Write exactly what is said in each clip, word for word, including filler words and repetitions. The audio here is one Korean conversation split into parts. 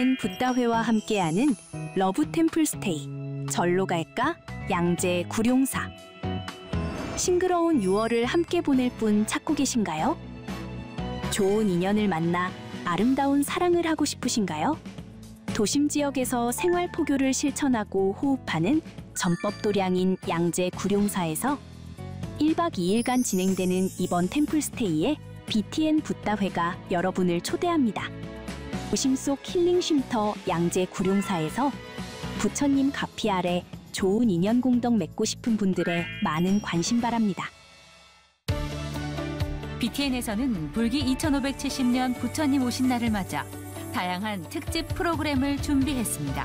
붓다회와 함께하는 러브 템플 스테이. 절로 갈까? 양재 구룡사. 싱그러운 유월을 함께 보낼 분 찾고 계신가요? 좋은 인연을 만나 아름다운 사랑을 하고 싶으신가요? 도심 지역에서 생활 포교를 실천하고 호흡하는 전법도량인 양재 구룡사에서 일 박 이 일간 진행되는 이번 템플스테이에 비티엔 붓다회가 여러분을 초대합니다. 도심 속 힐링 쉼터 양재 구룡사에서 부처님 가피 아래 좋은 인연 공덕 맺고 싶은 분들의 많은 관심 바랍니다. 비티엔에서는 불기 이천오백칠십 년 부처님 오신 날을 맞아 다양한 특집 프로그램을 준비했습니다.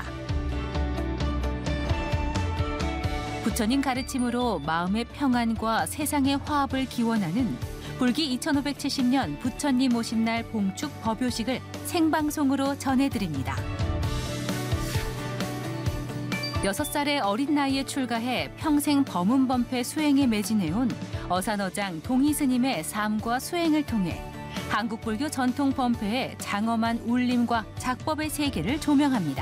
부처님 가르침으로 마음의 평안과 세상의 화합을 기원하는 불기 이천오백칠십 년 부처님 오신 날 봉축 법요식을 생방송으로 전해드립니다. 여섯 살의 어린 나이에 출가해 평생 법문법회 수행에 매진해온 어산어장 동의스님의 삶과 수행을 통해 한국 불교 전통 법회의 장엄한 울림과 작법의 세계를 조명합니다.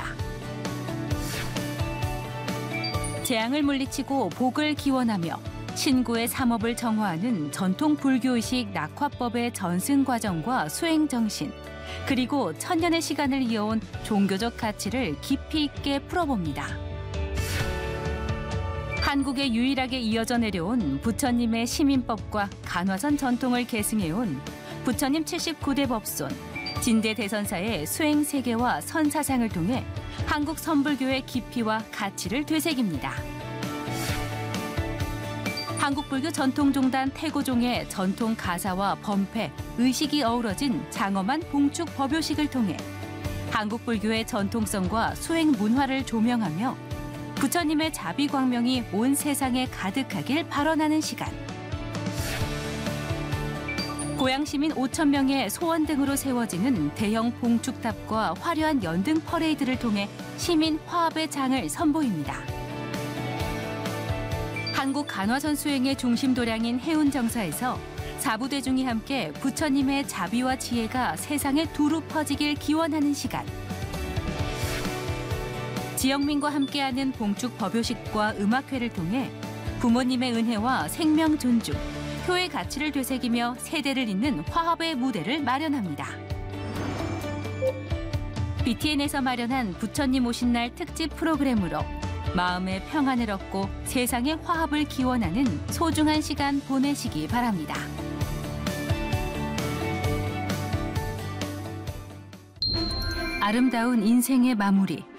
재앙을 물리치고 복을 기원하며 신구의 삼업을 정화하는 전통 불교의식 낙화법의 전승 과정과 수행 정신, 그리고 천년의 시간을 이어온 종교적 가치를 깊이 있게 풀어봅니다. 한국에 유일하게 이어져 내려온 부처님의 시민법과 간화선 전통을 계승해온 부처님 칠십구 대 법손, 진대 대선사의 수행 세계와 선사상을 통해 한국 선불교의 깊이와 가치를 되새깁니다. 한국불교 전통종단 태고종의 전통 가사와 범패, 의식이 어우러진 장엄한 봉축 법요식을 통해 한국불교의 전통성과 수행 문화를 조명하며 부처님의 자비광명이 온 세상에 가득하길 발언하는 시간. 고향시민 오천 명의 소원 등으로 세워지는 대형 봉축탑과 화려한 연등 퍼레이드를 통해 시민 화합의 장을 선보입니다. 한국 간화선 수행의 중심 도량인 해운정사에서 사부대중이 함께 부처님의 자비와 지혜가 세상에 두루 퍼지길 기원하는 시간. 지영민과 함께하는 봉축 법요식과 음악회를 통해 부모님의 은혜와 생명 존중, 효의 가치를 되새기며 세대를 잇는 화합의 무대를 마련합니다. 비티엔에서 마련한 부처님 오신 날 특집 프로그램으로 마음의 평안을 얻고 세상의 화합을 기원하는 소중한 시간 보내시기 바랍니다. 아름다운 인생의 마무리.